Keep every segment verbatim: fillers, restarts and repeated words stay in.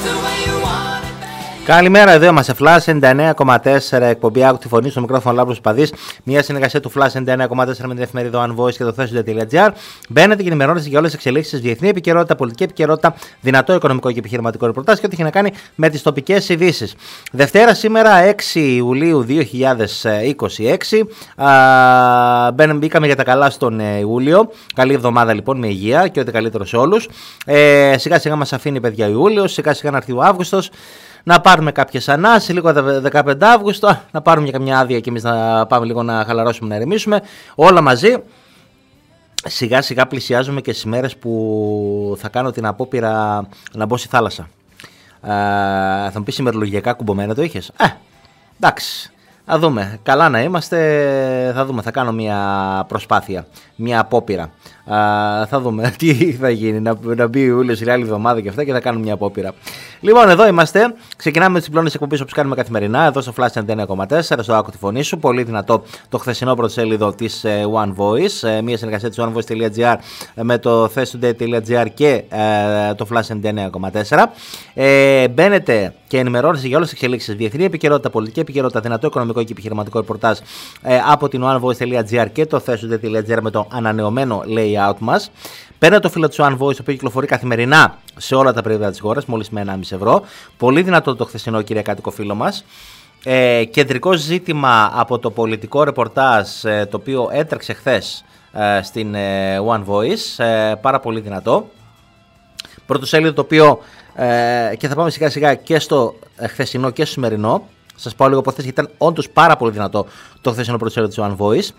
Καλημέρα, εδώ είμαστε Flash ενενήντα εννέα κόμμα τέσσερα, εκπομπή Άκου τη Φωνή, στο μικρόφωνο Λάμπρος Παδής. Μια συνεργασία του Flash ενενήντα εννέα κόμμα τέσσερα με την εφημερίδα One Voice και το thesonday.gr. Μπαίνετε και ενημερώνεστε για όλες τις εξελίξεις, διεθνή επικαιρότητα, πολιτική επικαιρότητα, δυνατό οικονομικό και επιχειρηματικό ρεπορτάζ και ό,τι έχει να κάνει με τις τοπικές ειδήσεις. Δευτέρα σήμερα, έξι Ιουλίου δύο χιλιάδες είκοσι έξι. Α, μπήκαμε για τα καλά στον Ιούλιο. Καλή εβδομάδα λοιπόν με υγεία και ό,τι καλύτερο σε όλους. Ε, σιγά σιγά μας αφήνει παιδιά Ιούλιο, σιγά σιγά να έρθει ο Αύγουστος. Να πάρουμε κάποιες ανάσεις, λίγο δεκαπέντε Αύγουστο, να πάρουμε και καμιά άδεια και εμείς να πάμε λίγο να χαλαρώσουμε, να ηρεμήσουμε. Όλα μαζί. Σιγά σιγά πλησιάζουμε και στις μέρες που θα κάνω την απόπειρα να μπω στη θάλασσα. Ε, θα μου πεις ημερολογιακά κουμπωμένα το είχες. Ε, εντάξει. Θα δούμε. Καλά να είμαστε. Θα δούμε. Θα κάνω μια προσπάθεια. Μια απόπειρα. Α, θα δούμε τι θα γίνει. Να, να μπει ο Ιούλιος η άλλη εβδομάδα και αυτά και θα κάνουμε μια απόπειρα. Λοιπόν, εδώ είμαστε. Ξεκινάμε με τις πλώνες εκπομπές όπως κάνουμε καθημερινά. Εδώ στο Flash ενενήντα εννέα κόμμα τέσσερα, στο Άκου τη Φωνή σου. Πολύ δυνατό το χθεσινό πρωτοσέλιδο της ε, One Voice. Ε, μια συνεργασία της onevoice.gr με το thesonday.gr και ε, το Flash ενενήντα εννέα κόμμα τέσσερα. Ε, μπαίνετε και ενημερώνεστε για όλες τις εξελίξεις. Διεθνή επικαιρότητα, πολιτική επικαιρότητα, δυνατό οικονομικό και επιχειρηματικό ρεπορτάζ ε, από την onevoice.gr και το thesonday.gr με το ανανεωμένο layout μας. Παίρνετε το φύλλο της One Voice, το οποίο κυκλοφορεί καθημερινά σε όλα τα περιόδια της χώρας, μόλις με ενάμιση ευρώ. Πολύ δυνατό το χθεσινό κυριακάτικο φύλλο μας. Ε, κεντρικό ζήτημα από το πολιτικό ρεπορτάζ, ε, το οποίο έτρεξε χθες ε, στην ε, One Voice. Ε, πάρα πολύ δυνατό. Πρωτοσέλιδο το οποίο ε, και θα πάμε σιγά σιγά και στο ε, χθεσινό και στο σημερινό. Σας πάω λίγο από χθες, ήταν όντως πάρα πολύ δυνατό το χθεσινό πρωτοσέλιδο της One Voice.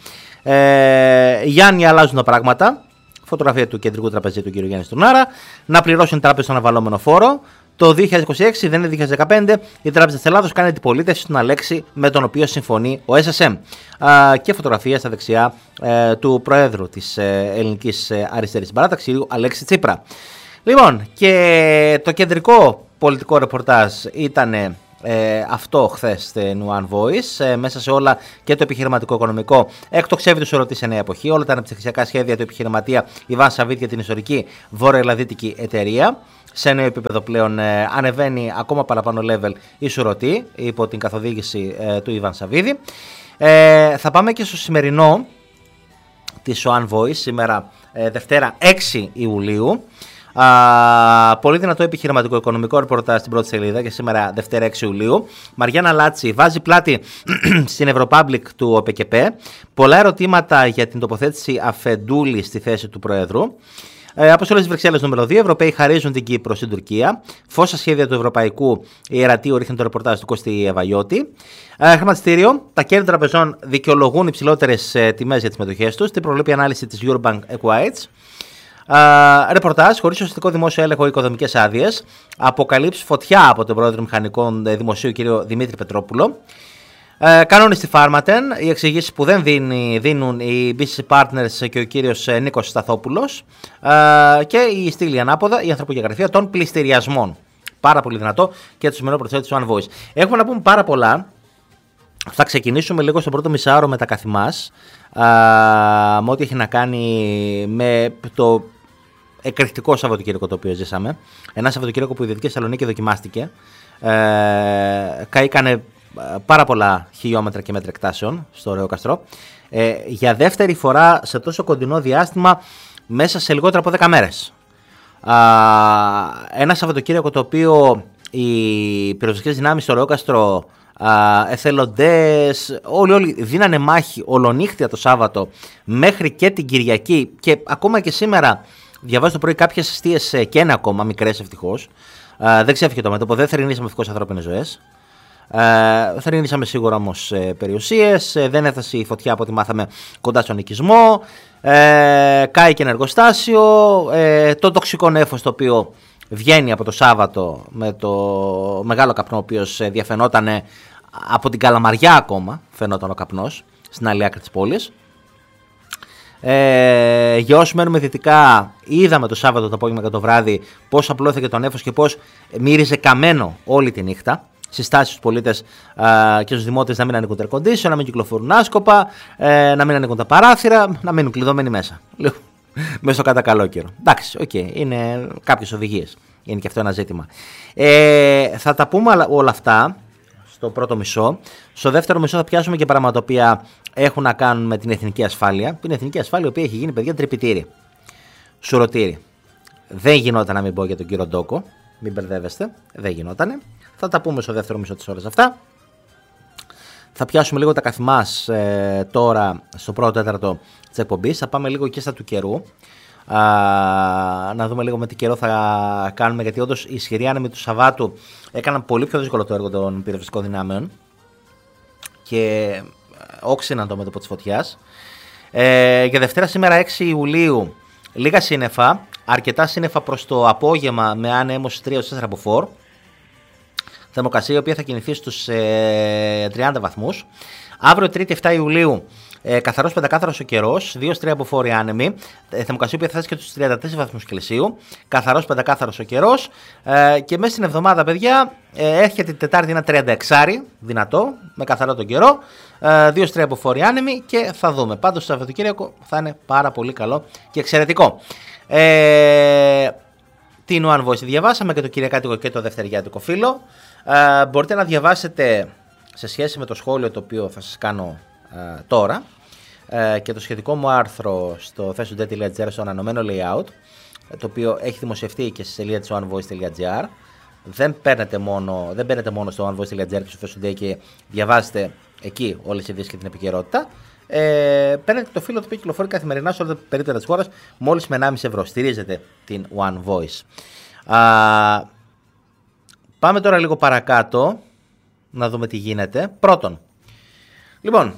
Ε, Γιάννη, αλλάζουν τα πράγματα. Φωτογραφία του κεντρικού τραπεζίτου του κ. Γιάννη Στουρνάρα. Να πληρώσουν η τράπεζα στον αναβαλλόμενο φόρο. Το δύο χιλιάδες είκοσι έξι, δεν είναι δύο χιλιάδες δεκαπέντε, η Τράπεζα της Ελλάδος κάνει αντιπολίτευση στον Αλέξη με τον οποίο συμφωνεί ο ες ες εμ. Α, και φωτογραφία στα δεξιά ε, του Προέδρου της ε, Ελληνικής Αριστερής Συμπαράταξης, κ. Αλέξη Τσίπρα. Λοιπόν, και το κεντρικό πολιτικό ρεπορτάζ ήταν Ε, αυτό χθες στην One Voice, ε, μέσα σε όλα και το επιχειρηματικό οικονομικό. Εκτοξεύει του ερωτή σε νέα εποχή. Όλα τα αναπτυξιακά σχέδια του επιχειρηματία Ιβάν Σαββίδη για την ιστορική βορειοελλαδίτικη εταιρεία. Σε νέο επίπεδο πλέον ε, ανεβαίνει ακόμα παραπάνω level η Σουρωτή υπό την καθοδήγηση ε, του Ιβάν Σαββίδη. Ε, θα πάμε και στο σημερινό της One Voice, σήμερα ε, Δευτέρα έξι Ιουλίου. Uh, πολύ δυνατό επιχειρηματικό οικονομικό ρεπορτάζ στην πρώτη σελίδα και σήμερα Δευτέρα έξι Ιουλίου. Μαριάννα Λάτση βάζει πλάτη στην Ευρωπάμπλικ του ΟΠΕΚΕΠΕ. Πολλά ερωτήματα για την τοποθέτηση Αφεντούλη στη θέση του Προέδρου. Ε, Αποστολές της Βρυξέλλες νούμερο δύο. Ευρωπαίοι χαρίζουν την Κύπρο στην Τουρκία. Φως σχέδια του Ευρωπαϊκού Ιερατείου ρίχνει το ρεπορτάζ του Κώστη Ευαγιώτη. Ε, χρηματιστήριο. Τα κέρδη τραπεζών δικαιολογούν υψηλότερες ε, τιμές για τις μετοχές τους. Την προβλέπει η ανάλυση της Eurobank Equites. Uh, ρεπορτάζ, χωρίς ουσιαστικό δημόσιο έλεγχο, οικοδομικές άδειες. Αποκαλύψει φωτιά από τον πρόεδρο μηχανικών δημοσίου κ. Δημήτρη Πετρόπουλο. Uh, κανόνες στη Pharmaten, οι εξηγήσεις που δεν δίνει, δίνουν οι μπι σι σι Partners και ο κύριος Νίκος Σταθόπουλος. Uh, και η στήλη ανάποδα, η ανθρωπογεωγραφία των πληστηριασμών. Πάρα πολύ δυνατό και το σημερινό πρωτοσέλιδο της One Voice. Έχουμε να πούμε πάρα πολλά. Θα ξεκινήσουμε λίγο στο πρώτο μισάωρο με τα καθημάς. Uh, με ό,τι έχει να κάνει με το εκρηκτικό Σαββατοκύριακο το οποίο ζήσαμε. Ένα Σαββατοκύριακο που η Δυτική Θεσσαλονίκη δοκιμάστηκε. Ε, καήκανε πάρα πολλά χιλιόμετρα και μέτρα εκτάσεων στο ωραίο Καστρό. Ε, για δεύτερη φορά σε τόσο κοντινό διάστημα μέσα σε λιγότερο από δέκα μέρες. Ε, ένα Σαββατοκύριακο το οποίο οι πυροσβεστικές δυνάμεις στο ωραίο Καστρό, Uh, εθελοντές, όλοι όλοι δίνανε μάχη ολονύχτια το Σάββατο μέχρι και την Κυριακή και ακόμα και σήμερα διαβάζω το πρωί κάποιες αστείες και είναι ακόμα μικρές ευτυχώς. Uh, δεν ξέφυγε το μέτωπο, δεν θερινήσαμε ευτυχώς ανθρώπινες ζωές. Uh, θερινήσαμε σίγουρα όμως ε, περιουσίες, ε, δεν έφτασε η φωτιά από ό,τι μάθαμε κοντά στον οικισμό, ε, κάει και ένα εργοστάσιο, ε, το τοξικό νέφος το οποίο βγαίνει από το Σάββατο με το μεγάλο καπνό ο οποίος διαφαινόταν από την Καλαμαριά ακόμα, φαινόταν ο καπνός στην άλλη άκρη της πόλης. Ε, για όσους μένουμε δυτικά, είδαμε το Σάββατο το απόγευμα και το βράδυ πώς απλώθηκε το νέφος και πώς μύριζε καμένο όλη τη νύχτα. Συστάσεις στους πολίτες α, και στους δημότες να μην ανοίγουν τα air condition, να μην κυκλοφορούν άσκοπα, ε, να μην ανοίγουν τα παράθυρα, να μείνουν κλειδωμένοι μέσα. Μέσα στο κατά καλό καιρό. Εντάξει, οκ, okay, είναι κάποιες οδηγίες. Είναι και αυτό ένα ζήτημα. Ε, θα τα πούμε όλα αυτά στο πρώτο μισό. Στο δεύτερο μισό θα πιάσουμε και πράγματα τα οποία έχουν να κάνουν με την εθνική ασφάλεια. Που είναι η εθνική ασφάλεια, η οποία έχει γίνει, παιδιά, τρυπητήρι. Σουρωτήρι. Δεν γινόταν να μην πω για τον κύριο Ντόκο. Μην μπερδεύεστε. Δεν γινότανε. Θα τα πούμε στο δεύτερο μισό της ώρας αυτά. Θα πιάσουμε λίγο τα καθημάς ε, τώρα στο πρώτο τέταρτο της εκπομπής. Θα πάμε λίγο και στα του καιρού. Α, να δούμε λίγο με τι καιρό θα κάνουμε. Γιατί όντως οι ισχυροί άνεμοι του Σαββάτου έκαναν πολύ πιο δύσκολο το έργο των πυροσβεστικών δυνάμεων. Και όξυναν το μέτωπο της φωτιάς. Ε, για Δευτέρα σήμερα έξι Ιουλίου λίγα σύννεφα. Αρκετά σύννεφα προς το απόγευμα με άνεμος τρία με τέσσερα από φορ. Θερμοκρασία η οποία θα κινηθεί στους ε, τριάντα βαθμούς. Αύριο Τρίτη εφτά Ιουλίου ε, καθαρός πεντακάθαρος ο καιρός, δύο με τρία από φόροι άνεμοι. Ε, θερμοκρασία η οποία θα φτάσει και στους τριάντα τέσσερις βαθμούς Κελσίου. Καθαρός πεντακάθαρος ο καιρός. Ε, και μέσα στην εβδομάδα, παιδιά, ε, έρχεται την Τετάρτη ένα τριάντα έξι δυνατό, με καθαρό τον καιρό. Ε, δύο με τρία από φόροι άνεμοι και θα δούμε. Πάντως το Σαββατοκύριακο θα είναι πάρα πολύ καλό και εξαιρετικό. Ε, την One Voice διαβάσαμε και το Κυριακάτικο και το Δευτεριάτικο φύλλο. Uh, μπορείτε να διαβάσετε σε σχέση με το σχόλιο το οποίο θα σας κάνω uh, τώρα uh, και το σχετικό μου άρθρο στο thesonday τελεία gr στο ανανεωμένο layout, το οποίο έχει δημοσιευτεί και στη σελίδα της onevoice τελεία gr. Δεν παίρνετε μόνο, δεν παίρνετε μόνο στο onevoice τελεία gr και στο Thesonday και διαβάζετε εκεί όλες τις ειδήσεις και την επικαιρότητα. Ε, παίρνετε το φύλλο το οποίο κυκλοφορεί καθημερινά σε όλα τα περίπτερα της χώρας μόλις με ενάμιση ευρώ. Στηρίζετε την One Voice. Uh, Πάμε τώρα λίγο παρακάτω να δούμε τι γίνεται. Πρώτον, λοιπόν,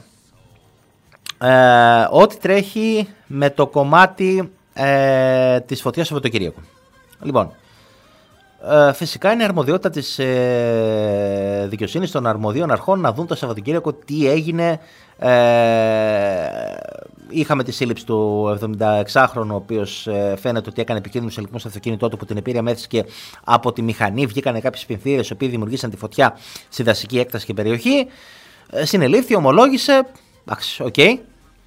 ε, ό,τι τρέχει με το κομμάτι ε, της φωτιάς στο Σαββατοκύριακο. Λοιπόν, ε, φυσικά είναι αρμοδιότητα της ε, δικαιοσύνης των αρμοδίων αρχών να δουν το Σαββατοκύριακο τι έγινε. Ε, είχαμε τη σύλληψη του εβδομηνταεξάχρονου, ο οποίος ε, φαίνεται ότι έκανε επικίνδυνους ελιγμούς στο αυτοκίνητό του που την επήρεια μέθησκε από τη μηχανή. Βγήκανε κάποιες πινθύρες οι οποίοι δημιουργήσαν τη φωτιά στη δασική έκταση και περιοχή. Ε, συνελήφθη, ομολόγησε. Εντάξει, οκ. Okay.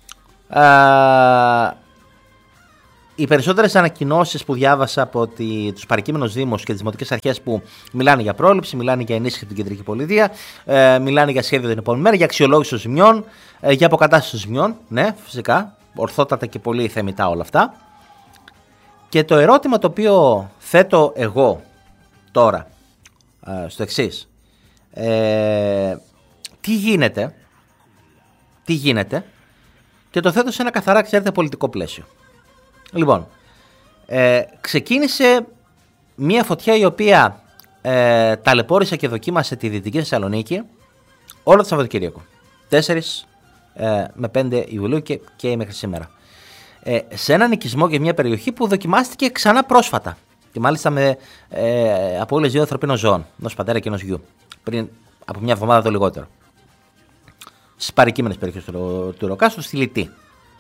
Ε, οι περισσότερες ανακοινώσεις που διάβασα από τη, τους παρικείμενους δήμους και τις δημοτικές αρχές που μιλάνε για πρόληψη, μιλάνε για ενίσχυση από την κεντρική πολιτεία, ε, μιλάνε για σχέδιο την επόμενη μέρα, για αξιολόγηση των ζημιών, ε, για αποκατάσταση των ζημιών. Ναι, φυσικά, ορθότατα και πολύ θεμιτά όλα αυτά. Και το ερώτημα το οποίο θέτω εγώ τώρα ε, στο εξής. Ε, τι γίνεται, τι γίνεται, και το θέτω σε ένα καθαρά, ξέρετε, πολιτικό πλαίσιο. Λοιπόν, ε, ξεκίνησε μια φωτιά η οποία ε, ταλαιπώρησε και δοκίμασε τη Δυτική Θεσσαλονίκη όλο το Σαββατοκύριακο. τέσσερις ε, με πέντε Ιουλίου και, και μέχρι σήμερα. Ε, σε έναν οικισμό και μια περιοχή που δοκιμάστηκε ξανά πρόσφατα. Και μάλιστα με ε, απώλειες δύο ανθρωπίνων ζώων, ενός πατέρα και ενός γιου. Πριν από μια εβδομάδα το λιγότερο. Στις παρικείμενες περιοχές του, του Ροκάστρου, στη Λιτή.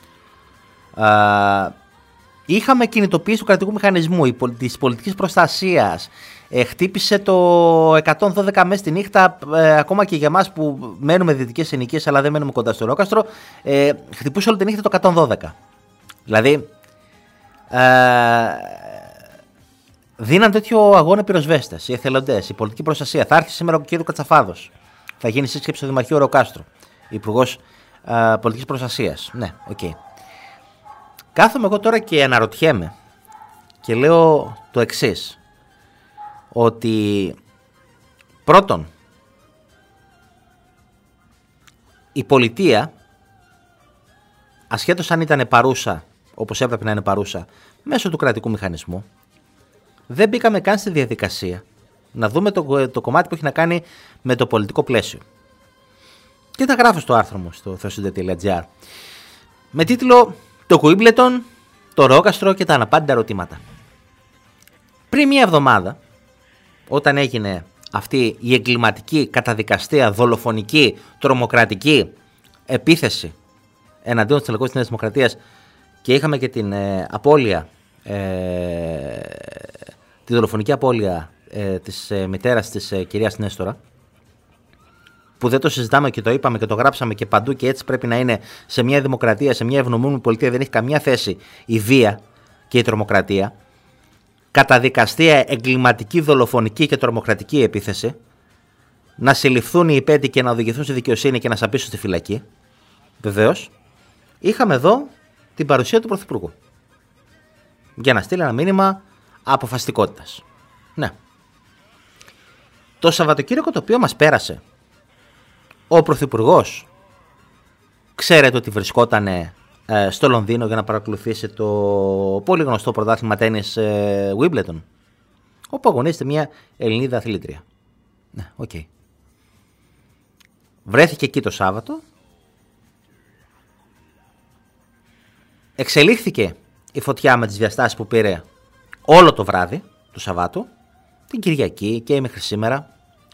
Ε, Είχαμε κινητοποίηση του κρατικού μηχανισμού, της πολιτικής προστασίας. Ε, χτύπησε το εκατόν δώδεκα μέσα στη νύχτα, ε, ακόμα και για εμάς που μένουμε δυτικές ενοικίες αλλά δεν μένουμε κοντά στο Ρόκαστρο. Ε, χτυπούσε όλη τη νύχτα το εκατόν δώδεκα. Δηλαδή, ε, δίναν τέτοιο αγώνα πυροσβέστες, οι εθελοντές, η πολιτική προστασία. Θα έρθει σήμερα ο κ. Κατσαφάδος. Θα γίνει σύσκεψη στο Δημαρχείο Ροκάστρου, υπουργός ε, πολιτικής προστασίας. Ναι, οκ. Okay. Κάθομαι εγώ τώρα και αναρωτιέμαι και λέω το εξής, ότι πρώτον, η πολιτεία, ασχέτως αν ήταν παρούσα, όπως έπρεπε να είναι παρούσα, μέσω του κρατικού μηχανισμού, δεν μπήκαμε καν στη διαδικασία να δούμε το, το κομμάτι που έχει να κάνει με το πολιτικό πλαίσιο. Και τα γράφω στο άρθρο μου στο thesonday τελεία gr με τίτλο «Το Κουίμπλετον, το Ρόκαστρο και τα αναπάντητα ερωτήματα». Πριν μία εβδομάδα, όταν έγινε αυτή η εγκληματική, καταδικαστέα, δολοφονική, τρομοκρατική επίθεση εναντίον της Τελεκός της Νέας Δημοκρατίας και είχαμε και την ε, απώλεια, ε, τη δολοφονική απώλεια ε, της ε, μητέρας της ε, κυρίας Νέστορα, που δεν το συζητάμε και το είπαμε και το γράψαμε και παντού και έτσι πρέπει να είναι σε μια δημοκρατία, σε μια ευνομούμενη πολιτεία, δεν έχει καμία θέση η βία και η τρομοκρατία. καταδικαστεί εγκληματική, δολοφονική και τρομοκρατική επίθεση, να συλληφθούν οι υπέτειοι και να οδηγηθούν στη δικαιοσύνη και να σαπίσουν στη φυλακή. Βεβαίως, είχαμε εδώ την παρουσία του Πρωθυπουργού για να στείλει ένα μήνυμα αποφασιστικότητας. Ναι. Το Σαββατοκύριακο το οποίο μας πέρασε, ο Πρωθυπουργός, ξέρετε ότι βρισκόταν ε, στο Λονδίνο για να παρακολουθήσει το πολύ γνωστό πρωτάθλημα τένις ε, Wimbledon, όπου αγωνίζεται μια Ελληνίδα αθλήτρια. Ναι, οκ. Okay. Βρέθηκε εκεί το Σάββατο. Εξελίχθηκε η φωτιά με τις διαστάσεις που πήρε όλο το βράδυ του Σαββάτου, την Κυριακή και μέχρι σήμερα.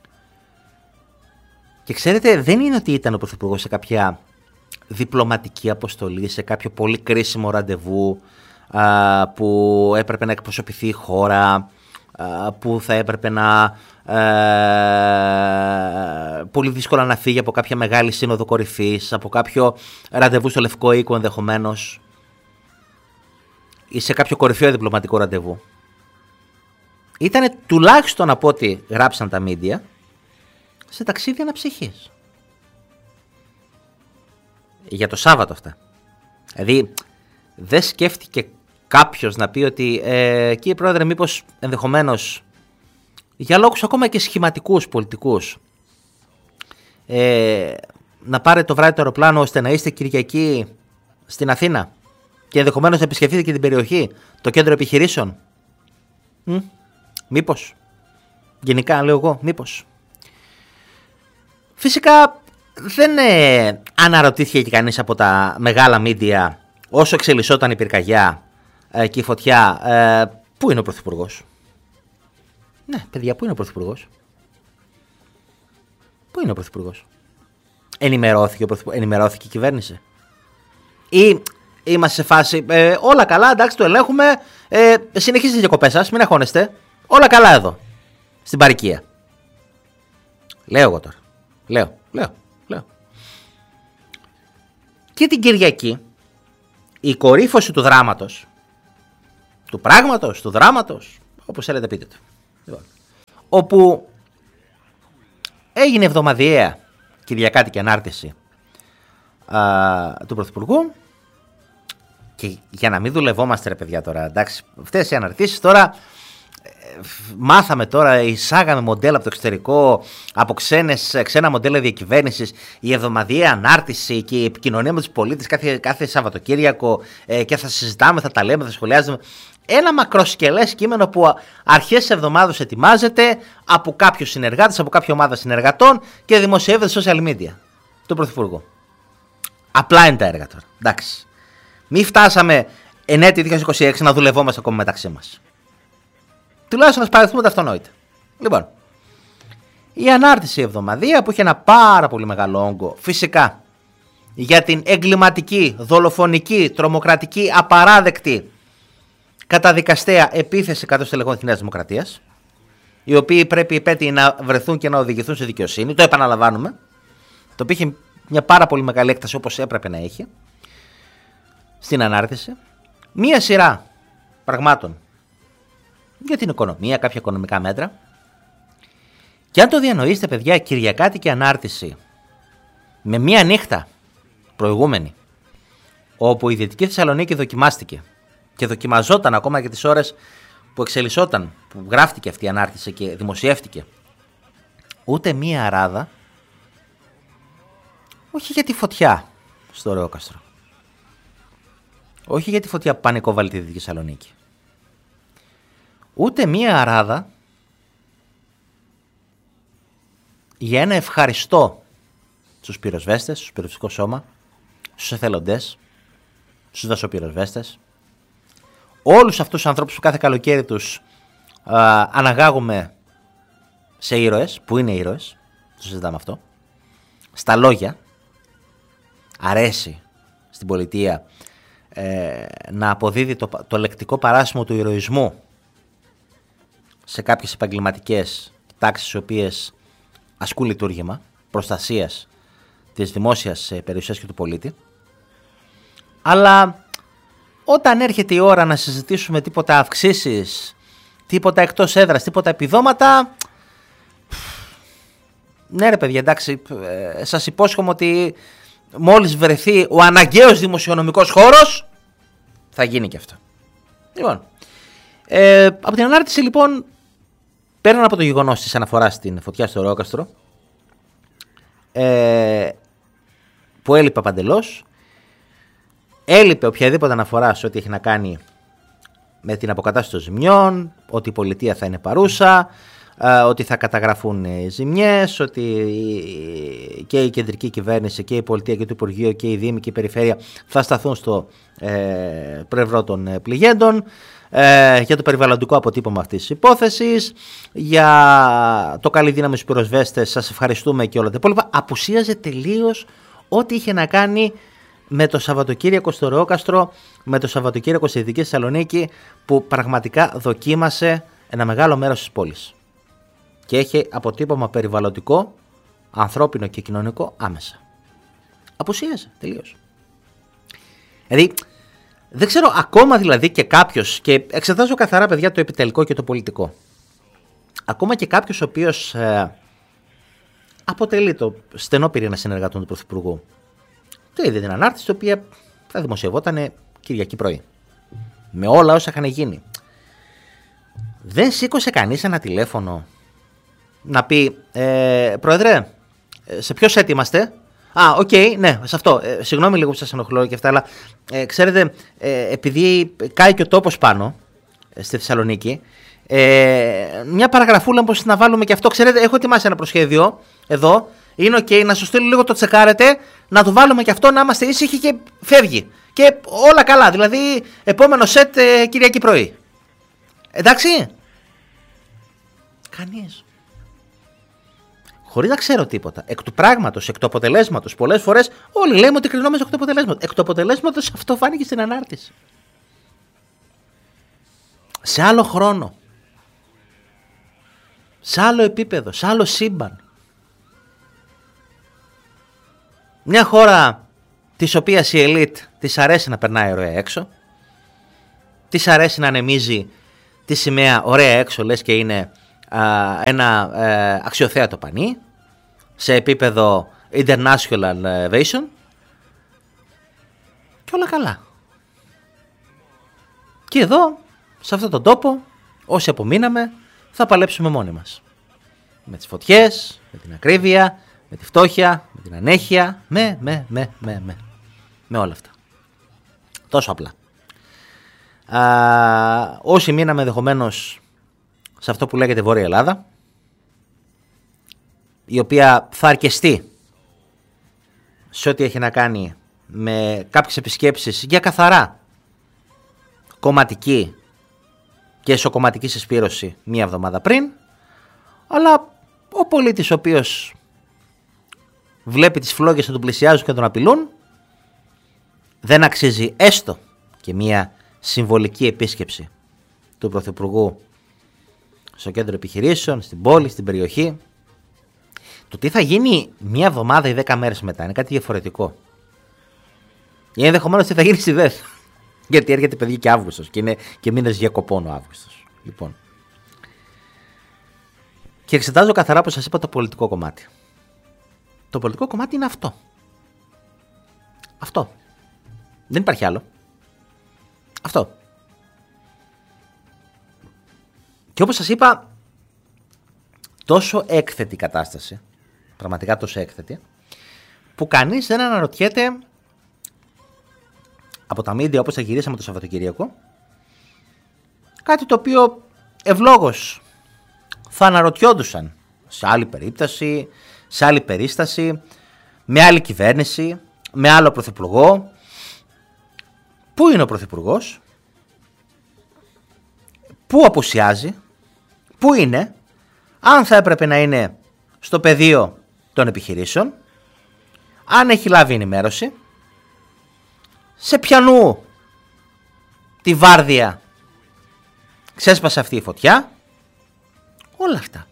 Και ξέρετε, δεν είναι ότι ήταν ο Πρωθυπουργός σε κάποια διπλωματική αποστολή, σε κάποιο πολύ κρίσιμο ραντεβού α, που έπρεπε να εκπροσωπηθεί η χώρα, α, που θα έπρεπε να α, πολύ δύσκολα να φύγει από κάποια μεγάλη σύνοδο κορυφής, από κάποιο ραντεβού στο Λευκό Οίκο ενδεχομένως, ή σε κάποιο κορυφαίο διπλωματικό ραντεβού. Ήτανε τουλάχιστον από ό,τι γράψαν τα μίντια σε ταξίδι αναψυχής. Για το Σάββατο αυτά. Δηλαδή δεν σκέφτηκε κάποιος να πει ότι ε, κύριε Πρόεδρε, μήπως ενδεχομένως για λόγους ακόμα και σχηματικούς πολιτικούς ε, να πάρετε το βράδυ το αεροπλάνο ώστε να είστε Κυριακή στην Αθήνα και ενδεχομένως να επισκεφτείτε και την περιοχή, το κέντρο επιχειρήσεων. Μ? Μήπως. Γενικά λέω εγώ, μήπως. Φυσικά δεν ε, αναρωτήθηκε και κανείς από τα μεγάλα μίντια όσο εξελισσόταν η πυρκαγιά ε, και η φωτιά, ε, πού είναι ο Πρωθυπουργός. Ναι, παιδιά, πού είναι ο Πρωθυπουργός. Πού είναι ο Πρωθυπουργός. Ενημερώθηκε, ο Πρωθυπουργός, ενημερώθηκε η κυβέρνηση. Ή είμαστε σε φάση, ε, όλα καλά, εντάξει, το ελέγχουμε, ε, συνεχίζετε τις διακοπές σας, μην αγχώνεστε. Όλα καλά εδώ, στην παροικία. Λέω εγώ τώρα. Λέω, λέω, λέω. Και την Κυριακή, η κορύφωση του δράματος, του πράγματος, του δράματος, όπως θέλετε πείτε το. Λοιπόν, όπου έγινε εβδομαδιαία κυριακάτικη ανάρτηση α, του Πρωθυπουργού. Και για να μην δουλευόμαστε ρε παιδιά τώρα, εντάξει, αυτές οι αναρτήσεις τώρα, ε, μάθαμε τώρα, εισάγαμε μοντέλα από το εξωτερικό, από ξένες, ξένα μοντέλα διακυβέρνησης, η εβδομαδιαία ανάρτηση και η επικοινωνία με τους πολίτες κάθε, κάθε Σαββατοκύριακο ε, και θα συζητάμε, θα τα λέμε, θα σχολιάζουμε. Ένα μακροσκελές κείμενο που αρχές της εβδομάδας ετοιμάζεται από κάποιους συνεργάτες, από κάποια ομάδα συνεργατών και δημοσιεύεται στα social media του Πρωθυπουργού. Απλά είναι τα έργα τώρα, εντάξει. Μην φτάσαμε εν έτη δύο χιλιάδες είκοσι έξι να δουλευόμαστε ακόμα μεταξύ μας. Τουλάχιστον να σπαρεθούμε τα αυτονόητα. Λοιπόν, η ανάρτηση εβδομαδία που είχε ένα πάρα πολύ μεγάλο όγκο, φυσικά, για την εγκληματική, δολοφονική, τρομοκρατική, απαράδεκτη, καταδικαστέα επίθεση κατά των στελεχών της Νέας Δημοκρατίας, οι οποίοι πρέπει οι υπέτειοι να βρεθούν και να οδηγηθούν σε δικαιοσύνη. Το επαναλαμβάνουμε. Το οποίο είχε μια πάρα πολύ μεγάλη έκταση όπως έπρεπε να έχει. Στην ανάρτηση, μία σειρά πραγμάτων για την οικονομία, κάποια οικονομικά μέτρα. Και αν το διανοήσετε, παιδιά, κυριακάτικη ανάρτηση με μία νύχτα προηγούμενη, όπου η Δυτική Θεσσαλονίκη δοκιμάστηκε και δοκιμαζόταν ακόμα και τις ώρες που εξελισσόταν, που γράφτηκε αυτή η ανάρτηση και δημοσιεύτηκε, ούτε μία αράδα, όχι για τη φωτιά στο Ρεόκαστρο. Όχι για τη φωτιά που πανικόβαλε τη Δυτική Θεσσαλονίκη. Ούτε μία αράδα για ένα ευχαριστώ στους πυροσβέστες, στους πυροσβεστικό σώμα, στους εθελοντές, στους δασοπυροσβέστες, όλους αυτούς τους ανθρώπους που κάθε καλοκαίρι τους α, αναγάγουμε σε ήρωες, που είναι ήρωες, το συζητάμε αυτό, στα λόγια, αρέσει στην πολιτεία ε, να αποδίδει το, το λεκτικό παράσημο του ηρωισμού σε κάποιες επαγγελματικές τάξεις οι οποίες ασκούν λειτουργήμα προστασίας της δημόσιας περιουσίας και του πολίτη. Αλλά όταν έρχεται η ώρα να συζητήσουμε τίποτα αυξήσεις τίποτα εκτός έδρας, τίποτα επιδόματα. Ναι ρε παιδιά, εντάξει, ε, σας υπόσχομαι ότι μόλις βρεθεί ο αναγκαίος δημοσιονομικός χώρος θα γίνει και αυτό. Λοιπόν, ε, από την ανάρτηση λοιπόν, πέραν από το γεγονός της αναφοράς στην φωτιά στο Ρεόκαστρο, ε, που έλειπε παντελώς, έλειπε οποιαδήποτε αναφορά σε ό,τι έχει να κάνει με την αποκατάσταση των ζημιών, ότι η πολιτεία θα είναι παρούσα, ότι θα καταγραφούν ζημιές, ότι και η κεντρική κυβέρνηση και η πολιτεία και το Υπουργείο και η Δήμη και η Περιφέρεια θα σταθούν στο ε, πλευρό των πληγέντων, ε, για το περιβαλλοντικό αποτύπωμα αυτής της υπόθεσης, για το καλή δύναμη στους πυροσβέστες, σας ευχαριστούμε και όλα τα υπόλοιπα. Απουσίαζε τελείως ό,τι είχε να κάνει με το Σαββατοκύριακο στο Ρεόκαστρο, με το Σαββατοκύριακο στη Δυτική Θεσσαλονίκη, που πραγματικά δοκίμασε ένα μεγάλο μέρος της πόλης. Και έχει αποτύπωμα περιβαλλοντικό, ανθρώπινο και κοινωνικό άμεσα. Απουσίασε τελείως. Δηλαδή, δεν ξέρω ακόμα δηλαδή και κάποιος, και εξετάζω καθαρά παιδιά το επιτελικό και το πολιτικό, ακόμα και κάποιος ο οποίος ε, αποτελεί το στενό πυρήνα συνεργατών του Πρωθυπουργού, το είδε την ανάρτηση, η οποία θα δημοσιευόταν Κυριακή πρωί, με όλα όσα είχαν γίνει. Δεν σήκωσε κανείς ένα τηλέφωνο να πει, ε, Πρόεδρε, σε ποιο set είμαστε? Α, οκ, okay, ναι, σε αυτό. Ε, συγγνώμη λίγο που σας ενοχλώ και αυτά, αλλά ε, ξέρετε, ε, επειδή κάει και ο τόπος πάνω ε, στη Θεσσαλονίκη, ε, μια παραγραφούλα πως να βάλουμε και αυτό. Ξέρετε, έχω ετοιμάσει ένα προσχέδιο εδώ. Είναι οκ, okay, να σου στείλω λίγο, το τσεκάρετε, να το βάλουμε και αυτό, να είμαστε ήσυχοι και φεύγει. Και όλα καλά, δηλαδή επόμενο set ε, Κυριακή πρωί. Εντάξει. Κανείς. Χωρίς να ξέρω τίποτα. Εκ του πράγματος, εκ του αποτελέσματος. Πολλές φορές όλοι λέμε ότι κρινόμαστε εκ του αποτελέσματος. Εκ του αποτελέσματος αυτό φάνηκε στην ανάρτηση. Σε άλλο χρόνο. Σε άλλο επίπεδο. Σε άλλο σύμπαν. Μια χώρα της οποίας η ελίτ της αρέσει να περνάει ωραία έξω. Της αρέσει να ανεμίζει τη σημαία ωραία έξω, λες και είναι α, ένα ε, αξιοθέατο πανί σε επίπεδο international elevation και όλα καλά. Και εδώ, σε αυτόν τον τόπο, όσοι απομείναμε, θα παλέψουμε μόνοι μας. Με τις φωτιές, με την ακρίβεια, με τη φτώχεια, με την ανέχεια, με, με, με, με, με, με όλα αυτά. Τόσο απλά. Α, όσοι μείναμε ενδεχομένως σε αυτό που λέγεται Βόρεια Ελλάδα, η οποία θα αρκεστεί σε ό,τι έχει να κάνει με κάποιες επισκέψεις για καθαρά κομματική και εσωκομματική συσπήρωση μία εβδομάδα πριν, αλλά ο πολίτης ο οποίος βλέπει τις φλόγες να τον πλησιάζουν και να τον απειλούν, δεν αξίζει έστω και μία συμβολική επίσκεψη του Πρωθυπουργού στο κέντρο επιχειρήσεων, στην πόλη, στην περιοχή. Το τι θα γίνει μία εβδομάδα ή δέκα μέρες μετά είναι κάτι διαφορετικό. Ή ενδεχομένως τι θα γίνει στη ΔΕΘ. Γιατί έρχεται παιδί και Αύγουστος και είναι και μήνες διακοπών ο Αύγουστος. Λοιπόν. Και εξετάζω καθαρά, όπως σας είπα, το πολιτικό κομμάτι. Το πολιτικό κομμάτι είναι αυτό. Αυτό. Δεν υπάρχει άλλο. Αυτό. Και όπως σας είπα, τόσο έκθετη κατάσταση, πραγματικά τόσο έκθετη, που κανείς δεν αναρωτιέται από τα μίντια όπως θα γυρίσαμε το Σαββατοκυριακό, κάτι το οποίο ευλόγως θα αναρωτιόντουσαν σε άλλη περίπτωση, σε άλλη περίσταση, με άλλη κυβέρνηση, με άλλο πρωθυπουργό. Πού είναι ο πρωθυπουργός, πού απουσιάζει, πού είναι, αν θα έπρεπε να είναι στο πεδίο των επιχειρήσεων, αν έχει λάβει ενημέρωση, σε ποιανού τη βάρδια ξέσπασε αυτή η φωτιά, όλα αυτά.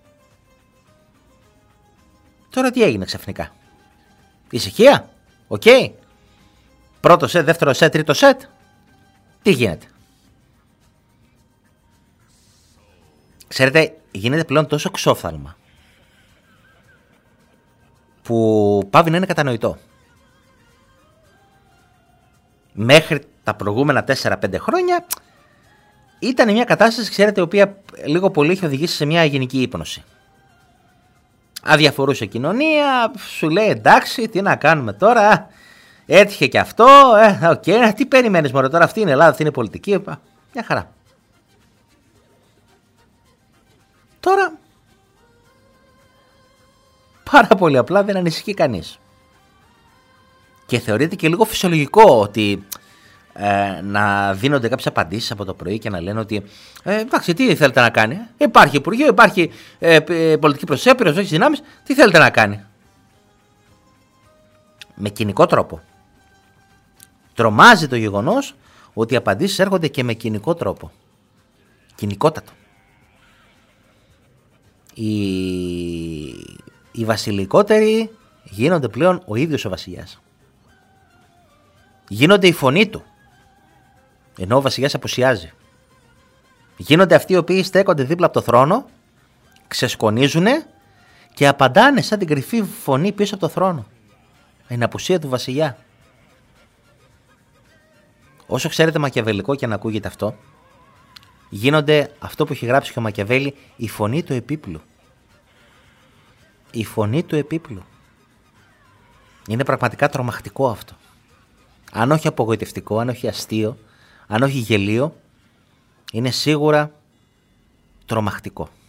Τώρα τι έγινε ξαφνικά? Ησυχία, οκ. Okay. Πρώτο σετ, δεύτερο σετ, τρίτο σετ. Τι γίνεται? Ξέρετε, γίνεται πλέον τόσο ξόφθαλμα που πάβει να είναι κατανοητό. Μέχρι τα προηγούμενα τέσσερα πέντε χρόνια ήταν μια κατάσταση, ξέρετε, η οποία λίγο πολύ είχε οδηγήσει σε μια γενική ύπνωση. Αδιαφορούσε η κοινωνία, σου λέει εντάξει, τι να κάνουμε τώρα, έτυχε και αυτό, ε, okay, τι περιμένεις μωρέ τώρα, αυτή είναι η Ελλάδα, αυτή είναι η πολιτική, μια χαρά. Τώρα, πάρα πολύ απλά δεν ανησυχεί κανείς. Και θεωρείται και λίγο φυσιολογικό ότι ε, να δίνονται κάποιες απαντήσεις από το πρωί και να λένε ότι ε, εντάξει, τι θέλετε να κάνει. Υπάρχει Υπουργείο, υπάρχει ε, πολιτική προστασία, πυροσβέστες δυνάμεις, τι θέλετε να κάνει. Με κοινικό τρόπο. Τρομάζει το γεγονός ότι οι απαντήσεις έρχονται και με κοινικό τρόπο. Κοινικότατο. Οι, οι βασιλικότεροι γίνονται πλέον ο ίδιος ο βασιλιάς. Γίνονται η φωνή του, ενώ ο βασιλιάς απουσιάζει. Γίνονται αυτοί οι οποίοι στέκονται δίπλα από το θρόνο, ξεσκονίζουνε και απαντάνε σαν την κρυφή φωνή πίσω από το θρόνο. Είναι απουσία του βασιλιά. Όσο ξέρετε μακιαβελικό και να ακούγεται αυτό, γίνονται αυτό που έχει γράψει και ο Μακιαβέλη, η φωνή του επίπλου. Η φωνή του επίπλου. Είναι πραγματικά τρομακτικό αυτό. Αν όχι απογοητευτικό, αν όχι αστείο, αν όχι γελίο, είναι σίγουρα τρομακτικό.